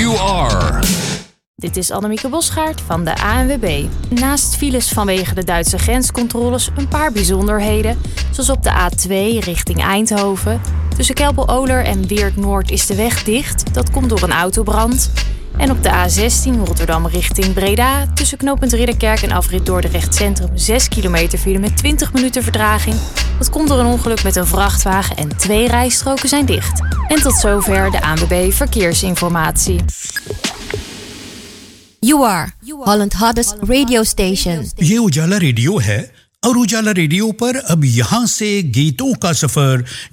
You Are. Dit is Annemieke Bosgaard van de ANWB. Naast files vanwege de Duitse grenscontroles een paar bijzonderheden. Zoals op de A2 richting Eindhoven. Tussen Kelpel-Oler en Weert-Noord is de weg dicht. Dat komt door een autobrand. En op de A16 Rotterdam richting Breda. Tussen knooppunt Ridderkerk en afrit Dordrecht Centrum 6 kilometer file met 20 minuten vertraging. Dat komt door een ongeluk met een vrachtwagen en 2 rijstroken zijn dicht. En tot zover de ANWB Verkeersinformatie. You Are, Holland hottest radio station. ये उजाला रेडियो है और उजाला रेडियो पर अब यहाँ से गीतों का सफर